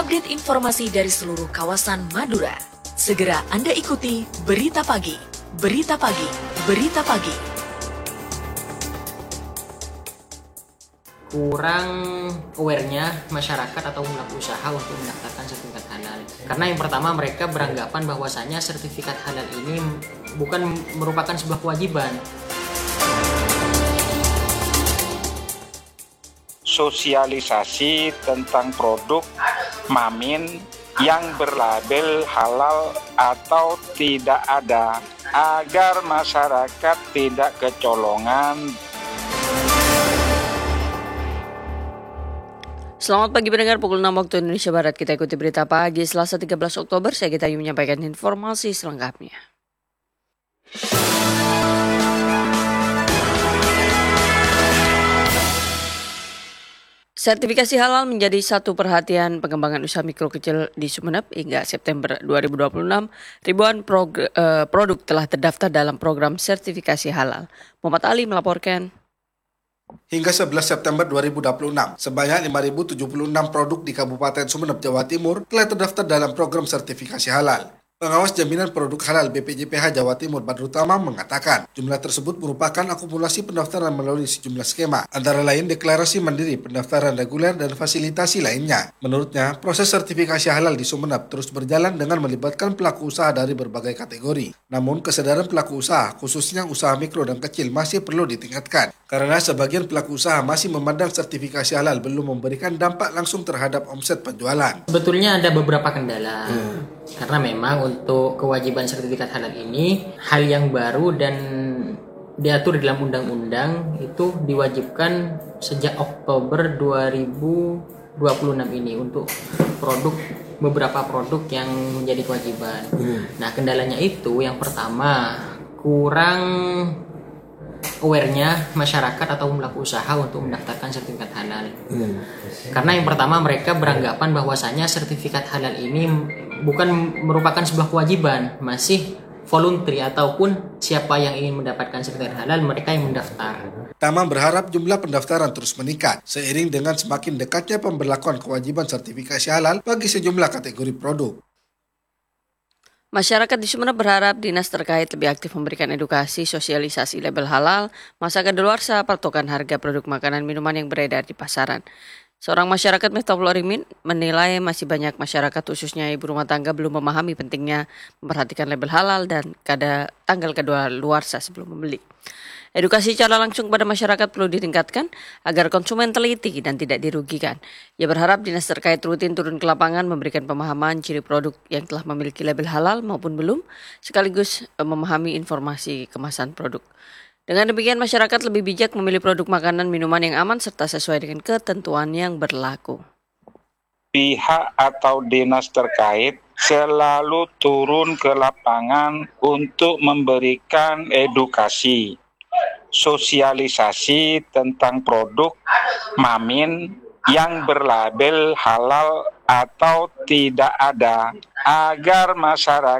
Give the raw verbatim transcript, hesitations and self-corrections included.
update informasi dari seluruh kawasan Madura. Segera Anda ikuti Berita Pagi, Berita Pagi, Berita Pagi. Kurang aware-nya masyarakat atau pelaku usaha untuk mendaftarkan sertifikat halal. Karena yang pertama, mereka beranggapan bahwasanya sertifikat halal ini bukan merupakan sebuah kewajiban. Sosialisasi tentang produk Mamin yang berlabel halal atau tidak ada agar masyarakat tidak kecolongan. Selamat pagi pendengar, pukul enam waktu Indonesia Barat. Kita ikuti Berita Pagi Selasa tiga belas Oktober. Saya Gita Ayu menyampaikan informasi selengkapnya. Sertifikasi halal menjadi satu perhatian pengembangan usaha mikro kecil di Sumeneb. Hingga September dua ribu dua puluh enam, ribuan prog- eh, produk telah terdaftar dalam program sertifikasi halal. Muhammad Ali melaporkan. Hingga sebelas September dua ribu dua puluh enam, sebanyak lima ribu tujuh puluh enam produk di Kabupaten Sumeneb, Jawa Timur telah terdaftar dalam program sertifikasi halal. Pengawas Jaminan Produk Halal B P J P H Jawa Timur Badrut Tamam mengatakan jumlah tersebut merupakan akumulasi pendaftaran melalui sejumlah skema, antara lain deklarasi mandiri, pendaftaran reguler, dan fasilitasi lainnya. Menurutnya, proses sertifikasi halal di Sumeneb terus berjalan dengan melibatkan pelaku usaha dari berbagai kategori. Namun, kesadaran pelaku usaha, khususnya usaha mikro dan kecil, masih perlu ditingkatkan. Karena sebagian pelaku usaha masih memandang sertifikasi halal belum memberikan dampak langsung terhadap omset penjualan. Sebetulnya ada beberapa kendala, hmm. karena memang untuk kewajiban sertifikat halal ini hal yang baru dan diatur dalam undang-undang, itu diwajibkan sejak Oktober dua ribu dua puluh enam ini untuk produk beberapa produk yang menjadi kewajiban. Hmm. Nah, kendalanya itu yang pertama, kurang aware-nya masyarakat atau pelaku usaha untuk mendaftarkan sertifikat halal. Hmm. Karena yang pertama, mereka beranggapan bahwasanya sertifikat halal ini bukan merupakan sebuah kewajiban, masih voluntary ataupun siapa yang ingin mendapatkan sertifikat halal mereka yang mendaftar. Tamam berharap jumlah pendaftaran terus meningkat seiring dengan semakin dekatnya pemberlakuan kewajiban sertifikasi halal bagi sejumlah kategori produk. Masyarakat di Sumeneb berharap dinas terkait lebih aktif memberikan edukasi sosialisasi label halal, masa kadaluarsa, patokan harga produk makanan minuman yang beredar di pasaran. Seorang masyarakat Miftahul Arimin menilai masih banyak masyarakat khususnya ibu rumah tangga belum memahami pentingnya memperhatikan label halal dan kada tanggal kadaluarsa sebelum membeli. Edukasi secara langsung kepada masyarakat perlu ditingkatkan agar konsumen teliti dan tidak dirugikan. Ia berharap dinas terkait rutin turun ke lapangan memberikan pemahaman ciri produk yang telah memiliki label halal maupun belum, sekaligus memahami informasi kemasan produk. Dengan demikian masyarakat lebih bijak memilih produk makanan minuman yang aman serta sesuai dengan ketentuan yang berlaku. Pihak atau dinas terkait selalu turun ke lapangan untuk memberikan edukasi, sosialisasi tentang produk Mamin yang berlabel halal atau tidak ada agar masyarakat